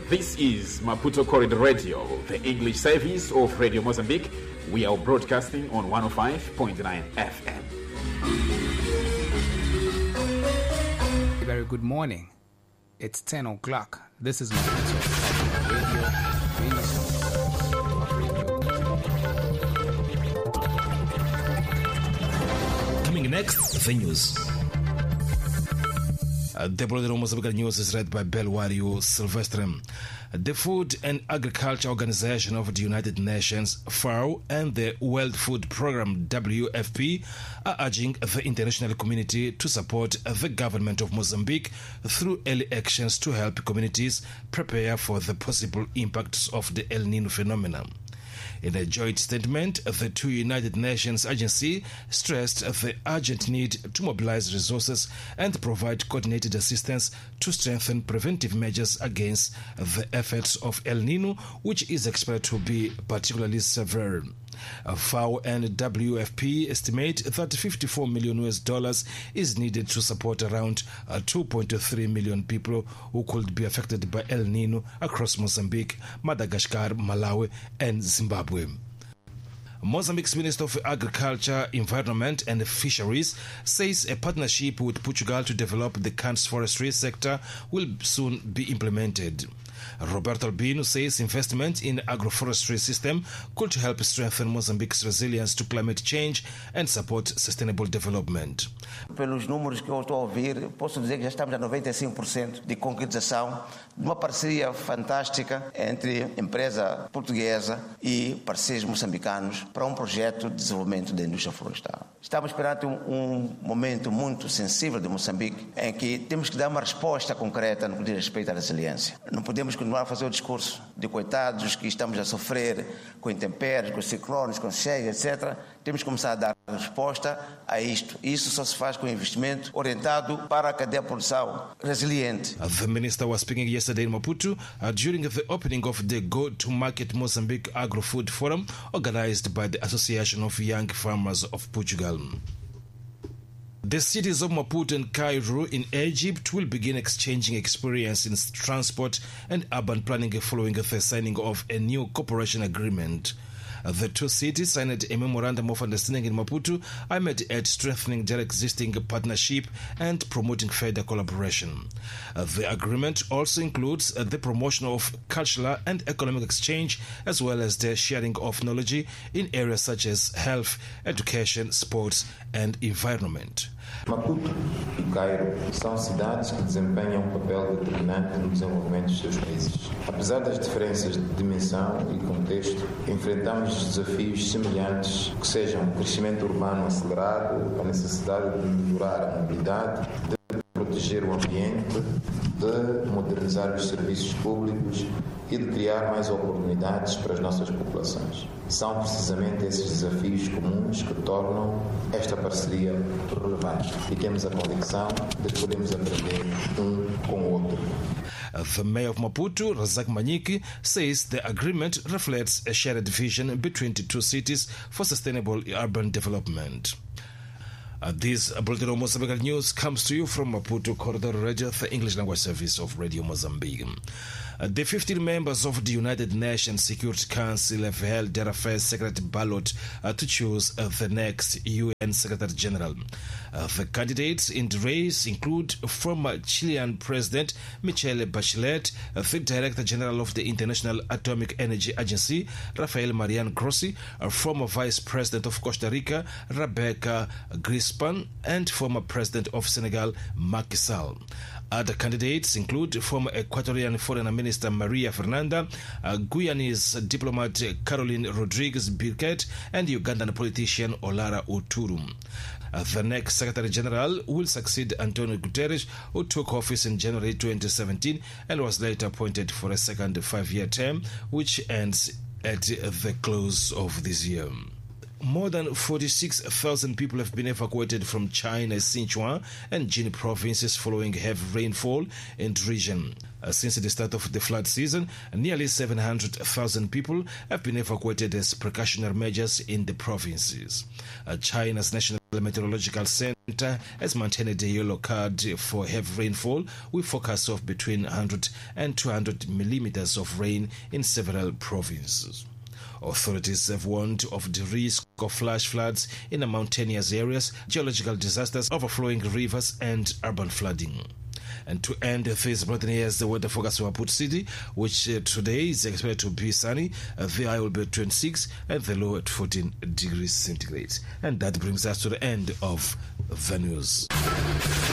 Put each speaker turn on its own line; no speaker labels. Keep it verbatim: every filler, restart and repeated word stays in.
This is Maputo Corridor Radio, the English service of Radio Mozambique. We are broadcasting on one oh five point nine F M.
Very good morning. It's ten o'clock. This is Maputo Radio.
Coming next, the news. Uh, the Bolero Mozambique News is read by Belwario Silvestre. The Food and Agriculture Organization of the United Nations, FAO, and the World Food Programme, W F P, are urging the international community to support the government of Mozambique through early actions to help communities prepare for the possible impacts of the El Nino phenomenon. In a joint statement, the two United Nations agencies stressed the urgent need to mobilize resources and provide coordinated assistance to strengthen preventive measures against the effects of El Nino, which is expected to be particularly severe. FAO and W F P estimate that fifty-four million U S dollars is needed to support around two point three million people who could be affected by El Nino across Mozambique, Madagascar, Malawi, and Zimbabwe. Mozambique's Minister of Agriculture, Environment and Fisheries says a partnership with Portugal to develop the country's forestry sector will soon be implemented. Roberto Albino says investment in agroforestry system could help strengthen Mozambique's resilience to climate change and support sustainable development.
Pelos números que eu estou a ouvir, posso dizer que já estamos a noventa e cinco por cento de concretização de uma parceria fantástica entre a empresa portuguesa e parceiros moçambicanos para um projeto de desenvolvimento da indústria florestal. Estamos perante um, um momento muito sensível de Moçambique em que temos que dar uma resposta concreta no que diz respeito à resiliência. Não podemos continuar a fazer o discurso de coitados que estamos a sofrer com intempéries, com ciclones, com cheias, etcétera. Temos que começar a dar resposta a isto. Isso só se faz com investimento orientado para a cadeia de produção resiliente.
The minister was speaking yesterday in Maputo uh, during the opening of the Go to Market Mozambique Agro-Food Forum organized by the Association of Young Farmers of Portugal. The cities of Maputo and Cairo in Egypt will begin exchanging experience in transport and urban planning following the signing of a new cooperation agreement. The two cities signed a memorandum of understanding in Maputo aimed at strengthening their existing partnership and promoting further collaboration. The agreement also includes the promotion of cultural and economic exchange as well as the sharing of knowledge in areas such as health, education, sports and environment.
Maputo e Cairo são cidades que desempenham um papel determinante no desenvolvimento dos seus países. Apesar das diferenças de dimensão e contexto, enfrentamos desafios semelhantes, que sejam o crescimento urbano acelerado, a necessidade de melhorar a mobilidade, de proteger o ambiente, de modernizar os serviços públicos e de criar mais oportunidades para as nossas populações. São precisamente esses desafios comuns que tornam esta parceria relevante e temos a convicção de que podemos aprender um com o outro.
The mayor of Maputo, Razak Manyiki, says the agreement reflects a shared vision between the two cities for sustainable urban development. Uh, this Bolero Mozambique News comes to you from Maputo Corridor Radio, the English language service of Radio Mozambique. Uh, the fifteen members of the United Nations Security Council have held their first secret ballot uh, to choose uh, the next U N Secretary General. Uh, the candidates in the race include former Chilean President Michelle Bachelet, uh, the Director General of the International Atomic Energy Agency, Rafael Mariano Grossi, uh, former Vice President of Costa Rica, Rebecca Grispan, and former President of Senegal, Macky Sall. Other candidates include former Ecuadorian Foreign Minister Maria Fernanda, uh, Guyanese diplomat Caroline Rodriguez Birket, and Ugandan politician Olara Uturu. Uh, the next Secretary General will succeed Antonio Guterres, who took office in January twenty seventeen and was later appointed for a second five-year term, which ends at the close of this year. More than forty-six thousand people have been evacuated from China's Sichuan and Jin provinces following heavy rainfall in the region. Uh, since the start of the flood season, nearly seven hundred thousand people have been evacuated as precautionary measures in the provinces. Uh, China's National Meteorological Center has maintained a yellow card for heavy rainfall with forecasts of between one hundred and two hundred millimeters of rain in several provinces. Authorities have warned of the risk of flash floods in the mountainous areas, geological disasters, overflowing rivers, and urban flooding. And to end this bulletin, here's the weather forecast for Maputo City, which uh, today is expected to be sunny. Uh, the high will be at twenty-six and the low at fourteen degrees centigrade. And that brings us to the end of the news.